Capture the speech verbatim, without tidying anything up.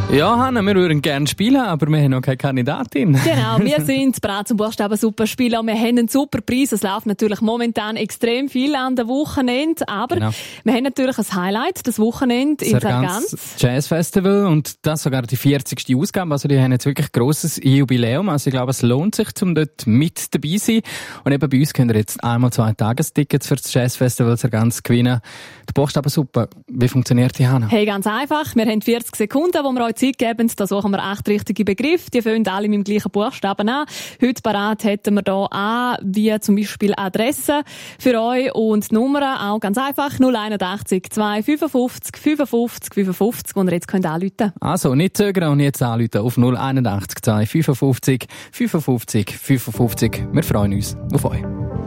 Ja, Hanna, wir würden gerne spielen, aber wir haben noch keine Kandidatin. Genau, wir sind bereit zum Buchstaben super spielen. Wir haben einen super Preis. Es läuft natürlich momentan extrem viel an dem Wochenende, aber genau. wir haben natürlich ein Highlight, das Wochenende in Sargans. Jazz Festival und das sogar die vierzigste Ausgabe. Also die haben jetzt wirklich ein grosses Jubiläum. Also ich glaube, es lohnt sich, um dort mit dabei zu sein. Und eben bei uns könnt ihr jetzt einmal zwei Tagestickets für das Jazz Festival Sargans gewinnen. Die Buchstaben super. Wie funktioniert die, Hanna? Hey, ganz einfach. Wir haben vierzig Sekunden, wo wir euch Zeit geben. Da suchen wir acht richtige Begriffe. Die fangen alle mit dem gleichen Buchstaben an. Heute parat hätten wir hier an, wie zum Beispiel Adresse für euch und die Nummer auch ganz einfach. null einundachtzig zwei fünfundfünfzig fünfundfünfzig fünfundfünfzig, wo ihr jetzt könnt anrufen. Also, nicht zögern und jetzt anrufen auf null einundachtzig zwei fünfundfünfzig fünfundfünfzig fünfundfünfzig. Wir freuen uns auf euch.